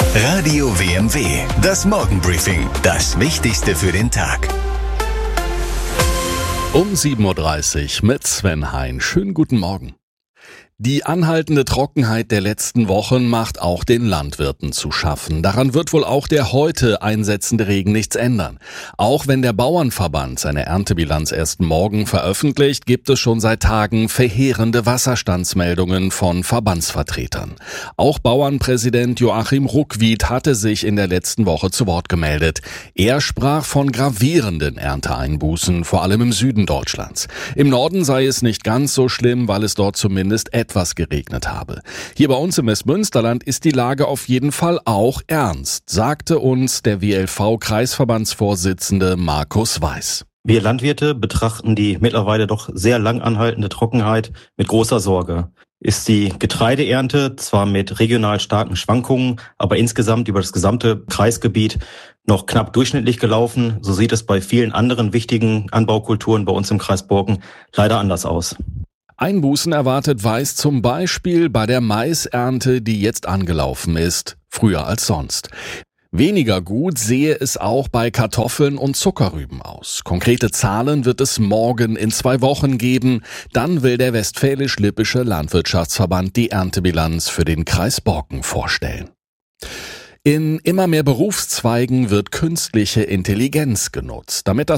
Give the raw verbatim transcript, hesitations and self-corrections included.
Radio W M W, das Morgenbriefing, das Wichtigste für den Tag. Um sieben Uhr dreißig mit Sven Hein. Schönen guten Morgen. Die anhaltende Trockenheit der letzten Wochen macht auch den Landwirten zu schaffen. Daran wird wohl auch der heute einsetzende Regen nichts ändern. Auch wenn der Bauernverband seine Erntebilanz erst morgen veröffentlicht, gibt es schon seit Tagen verheerende Wasserstandsmeldungen von Verbandsvertretern. Auch Bauernpräsident Joachim Ruckwied hatte sich in der letzten Woche zu Wort gemeldet. Er sprach von gravierenden Ernteeinbußen, vor allem im Süden Deutschlands. Im Norden sei es nicht ganz so schlimm, weil es dort zumindest etwas geregnet habe. Hier bei uns im Westmünsterland ist die Lage auf jeden Fall auch ernst, sagte uns der W L V-Kreisverbandsvorsitzende Markus Weiß. Wir Landwirte betrachten die mittlerweile doch sehr lang anhaltende Trockenheit mit großer Sorge. Ist die Getreideernte zwar mit regional starken Schwankungen, aber insgesamt über das gesamte Kreisgebiet noch knapp durchschnittlich gelaufen, so sieht es bei vielen anderen wichtigen Anbaukulturen bei uns im Kreis Borken leider anders aus. Einbußen erwartet Weiß zum Beispiel bei der Maisernte, die jetzt angelaufen ist, früher als sonst. Weniger gut sehe es auch bei Kartoffeln und Zuckerrüben aus. Konkrete Zahlen wird es morgen in zwei Wochen geben. Dann will der Westfälisch-Lippische Landwirtschaftsverband die Erntebilanz für den Kreis Borken vorstellen. In immer mehr Berufszweigen wird künstliche Intelligenz genutzt, damit das